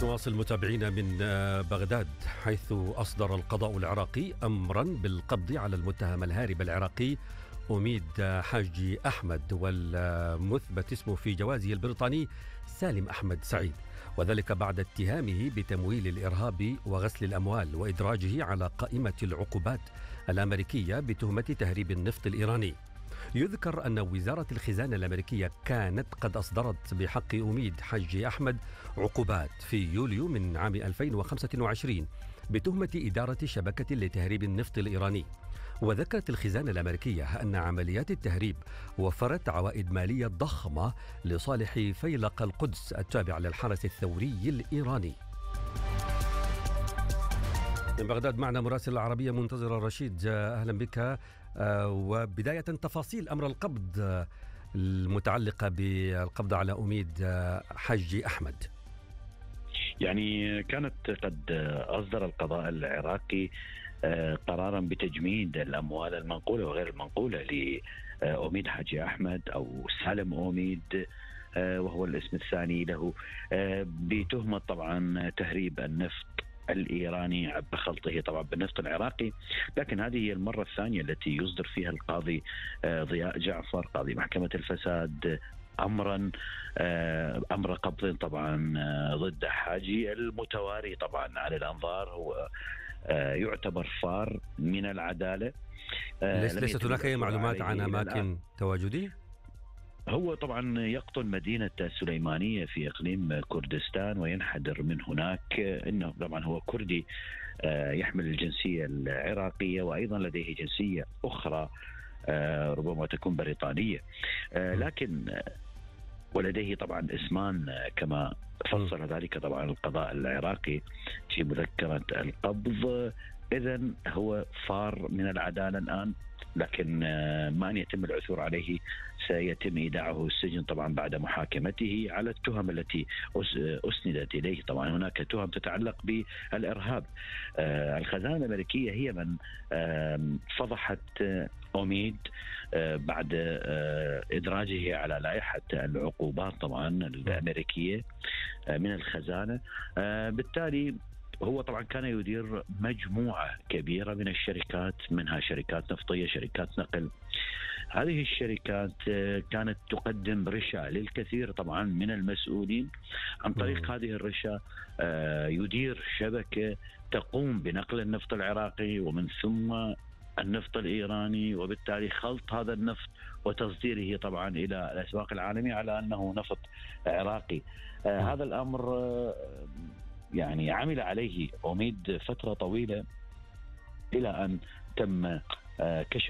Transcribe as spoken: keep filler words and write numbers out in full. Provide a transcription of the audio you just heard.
نواصل متابعينا من بغداد، حيث أصدر القضاء العراقي أمرا بالقبض على المتهم الهارب العراقي أميد حاجي أحمد والمثبت اسمه في جوازه البريطاني سالم أحمد سعيد، وذلك بعد اتهامه بتمويل الإرهاب وغسل الأموال وإدراجه على قائمة العقوبات الأمريكية بتهمة تهريب النفط الإيراني. يذكر أن وزارة الخزانة الأمريكية كانت قد أصدرت بحق أميد حاجي أحمد عقوبات في يوليو من عام ألفين وخمسة وعشرين بتهمة إدارة شبكة لتهريب النفط الإيراني. وذكرت الخزانة الأمريكية أن عمليات التهريب وفرت عوائد مالية ضخمة لصالح فيلق القدس التابع للحرس الثوري الإيراني. من بغداد معنا مراسل العربية منتظر الرشيد، أهلا بك. وبداية تفاصيل أمر القبض المتعلقة بالقبض على أميد حاجي أحمد. يعني كانت قد أصدر القضاء العراقي قرارا بتجميد الأموال المنقولة وغير المنقولة لأميد حاجي أحمد أو سالم أميد، وهو الاسم الثاني له، بتهمة طبعا تهريب النفط الإيراني بخلطه طبعا بالنفط العراقي. لكن هذه هي المرة الثانية التي يصدر فيها القاضي ضياء جعفر قاضي محكمة الفساد أمرا أمر قبض طبعا ضد حاجي، المتواري طبعا على الأنظار، هو يعتبر فار من العدالة. ليست هناك أي معلومات عن أماكن تواجده؟ هو طبعا يقطن مدينة السليمانية في إقليم كردستان وينحدر من هناك. إنه طبعا هو كردي يحمل الجنسية العراقية وأيضا لديه جنسية أخرى ربما تكون بريطانية، لكن ولديه طبعا اسمان كما فصل ذلك طبعا القضاء العراقي في مذكرة القبض. إذن هو فار من العدالة الآن، لكن ما أن يتم العثور عليه سيتم إيداعه السجن طبعا بعد محاكمته على التهم التي أسندت إليه. طبعا هناك تهم تتعلق بالإرهاب. الخزانة الأمريكية هي من فضحت أميد بعد إدراجه على لائحة العقوبات طبعا الأمريكية من الخزانة. بالتالي هو طبعا كان يدير مجموعة كبيرة من الشركات، منها شركات نفطية، شركات نقل. هذه الشركات كانت تقدم رشا للكثير طبعا من المسؤولين. عن طريق هذه الرشا يدير شبكة تقوم بنقل النفط العراقي ومن ثم النفط الإيراني، وبالتالي خلط هذا النفط وتصديره طبعا إلى الأسواق العالمية على أنه نفط عراقي. هذا الأمر يعني عمل عليه أميد فترة طويلة إلى أن تم كشف